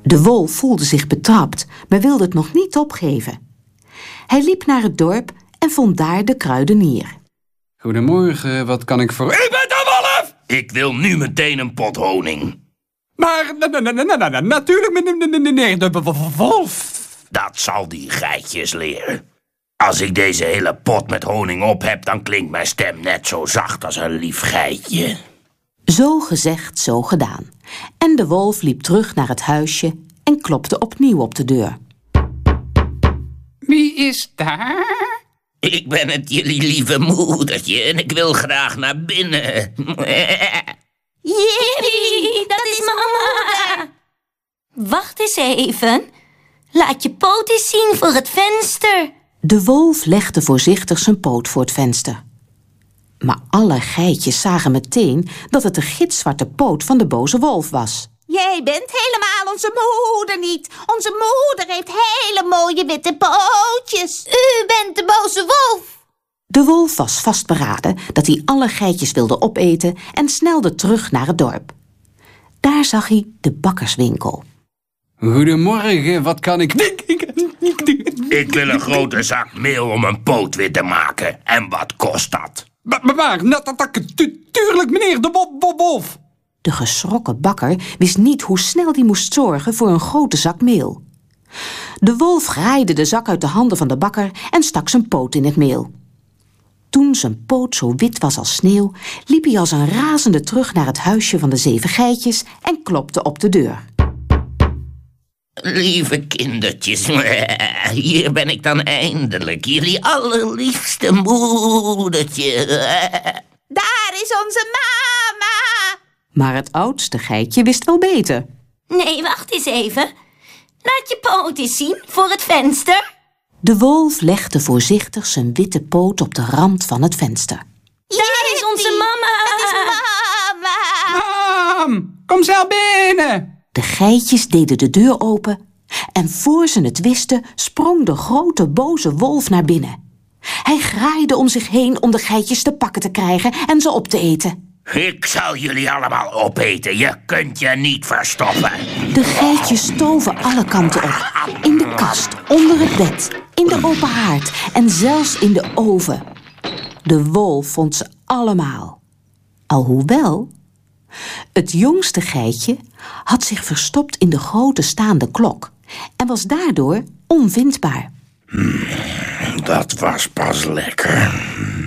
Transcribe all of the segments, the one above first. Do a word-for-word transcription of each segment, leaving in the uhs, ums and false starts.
De wolf voelde zich betrapt, maar wilde het nog niet opgeven. Hij liep naar het dorp en vond daar de kruidenier. Goedemorgen, wat kan ik voor... Ik ben de wolf! Ik wil nu meteen een pot honing. Maar na, na, na, na, na, natuurlijk, meneer de wolf. Dat zal die geitjes leren. Als ik deze hele pot met honing op heb, dan klinkt mijn stem net zo zacht als een lief geitje. Zo gezegd, zo gedaan. En de wolf liep terug naar het huisje en klopte opnieuw op de deur. Wie is daar? Ik ben het jullie lieve moedertje en ik wil graag naar binnen. Jee, dat is mama. Wacht eens even. Laat je poot eens zien voor het venster. De wolf legde voorzichtig zijn poot voor het venster. Maar alle geitjes zagen meteen dat het de gitzwarte poot van de boze wolf was. Jij bent helemaal onze moeder niet. Onze moeder heeft hele mooie witte pootjes. U bent de boze wolf. De wolf was vastberaden dat hij alle geitjes wilde opeten en snelde terug naar het dorp. Daar zag hij de bakkerswinkel. Goedemorgen, wat kan ik... Ik wil een grote zak meel om een poot wit te maken. En wat kost dat? Maar, maar natuurlijk, meneer de wolf. De geschrokken bakker wist niet hoe snel hij moest zorgen voor een grote zak meel. De wolf graaide de zak uit de handen van de bakker en stak zijn poot in het meel. Toen zijn poot zo wit was als sneeuw, liep hij als een razende terug naar het huisje van de zeven geitjes en klopte op de deur. Lieve kindertjes, hier ben ik dan eindelijk, jullie allerliefste moedertje. Daar is onze mama. Maar het oudste geitje wist wel beter. Nee, wacht eens even. Laat je poot eens zien voor het venster. De wolf legde voorzichtig zijn witte poot op de rand van het venster. Daar is onze mama. Dat is mama. Mam, kom zelf binnen. De geitjes deden de deur open en voor ze het wisten sprong de grote boze wolf naar binnen. Hij graaide om zich heen om de geitjes te pakken te krijgen en ze op te eten. Ik zal jullie allemaal opeten, je kunt je niet verstoppen. De geitjes stoven alle kanten op. In de kast, onder het bed, in de open haard en zelfs in de oven. De wolf vond ze allemaal. Alhoewel, het jongste geitje had zich verstopt in de grote staande klok en was daardoor onvindbaar. Hmm, dat was pas lekker.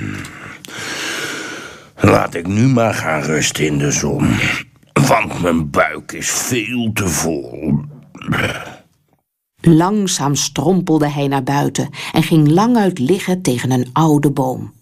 Laat ik nu maar gaan rusten in de zon, want mijn buik is veel te vol. Langzaam strompelde hij naar buiten en ging languit liggen tegen een oude boom.